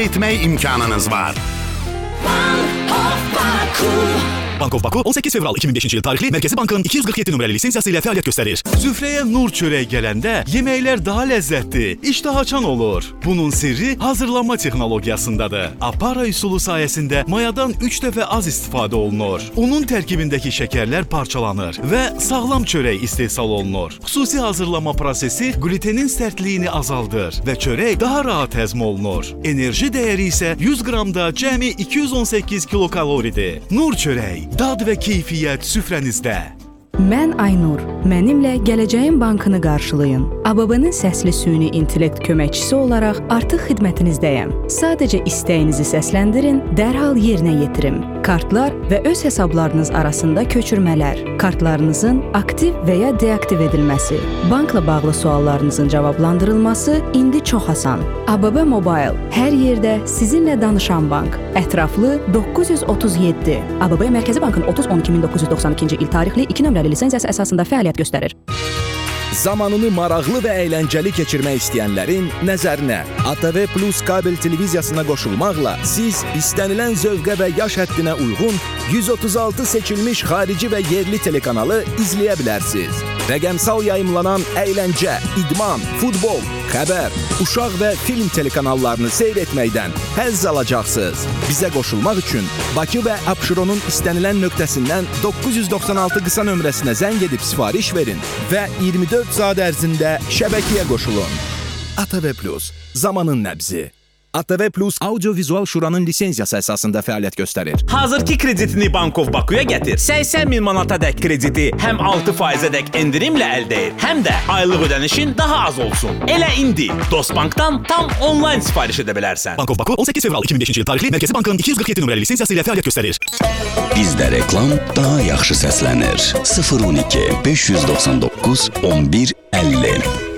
etmək imkanınız var. Bank of Baku 18 fevral 2005-ci il tarixli Mərkəzi Bankın 247 nömrəli lisensiyası ilə fəaliyyət göstərir. Süfrəyə nur çörək gələndə yeməklər daha ləzzətli, iştah açan olur. Bunun sirri hazırlanma texnologiyasındadır. Apara üsulu sayəsində mayadan 3 dəfə az istifadə olunur. Unun tərkibindəki şəkərlər parçalanır və sağlam çörək istehsal olunur. Xüsusi hazırlanma prosesi glutenin sərtliyini azaldır və çörək daha rahat həzm olunur. Enerji dəyəri isə 100 qramda cəmi 218 kilokaloridir. Nur çörək. Dad və keyfiyyət süfrənizdə. Mən Aynur. Mənimlə Gələcəyin Bankını qarşılayın. ABB-nin səsli süni intellekt köməkçisi olaraq artıq xidmətinizdəyəm. Sadəcə istəyinizi səsləndirin, dərhal yerinə yetirim. Kartlar və öz hesablarınız arasında köçürmələr, kartlarınızın aktiv və ya deaktiv edilməsi, bankla bağlı suallarınızın cavablandırılması indi çox asan. ABB Mobile, hər yerdə sizinlə danışan bank. Ətraflı 937. ABB Mərkəzi Bankın 30-12-1992-ci il tarixli 2 nömrəli lisensiyası əsasında fəaliyyət göstərir. Zamanını maraqlı və əyləncəli keçirmək istəyənlərin nəzərinə ATV Plus kabel televiziyasına qoşulmaqla siz istənilən zövqə və yaş həddinə uyğun 136 seçilmiş xarici və yerli telekanalı izləyə bilərsiniz. Rəqəmsal yayımlanan əyləncə, idman, futbol, xəbər, uşaq və film telekanallarını seyr etməkdən həzz alacaqsınız. Bizə qoşulmaq üçün Bakı və Abşeronun istənilən nöqtəsindən 996 qısa nömrəsinə zəng edib sifariş verin və 24 saat ərzində şəbəkəyə qoşulun. ATV Plus, zamanın nəbzi. ATV Plus Audio-Vizual Şuranın lisensiyası əsasında fəaliyyət göstərir. Hazırki kreditini Bank of Bakuya gətir. 80 min manata dək krediti həm 6%-ə dək endirimlə əldə et, həm də aylıq ödənişin daha az olsun. Elə indi Dostbankdan tam onlayn sifariş edə bilərsən. Bank of Baku 18 fevral 2005-ci il tarixli Mərkəzi Bankın 247 nömrəli lisensiyası ilə fəaliyyət göstərir. Bizdə reklam daha yaxşı səslənir. 012 599 11 50